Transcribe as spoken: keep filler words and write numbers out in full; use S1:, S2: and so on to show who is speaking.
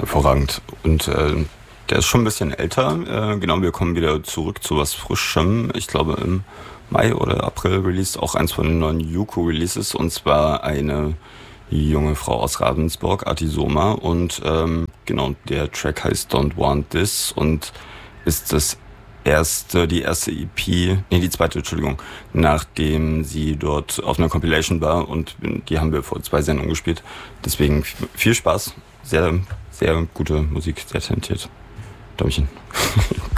S1: hervorragend. Und äh, der ist schon ein bisschen älter. Äh, genau, wir kommen wieder zurück zu was Frischem. Ich glaube im Mai oder April released auch eins von den neuen Yuko-Releases. Und zwar eine junge Frau aus Ravensburg, Artisoma. Und ähm, genau, der Track heißt Don't Want This und ist das erste, die erste E P, nee, die zweite, Entschuldigung, nachdem sie dort auf einer Compilation war und die haben wir vor zwei Sendungen gespielt. Deswegen viel Spaß, sehr, sehr gute Musik, sehr talentiert. Däumchen.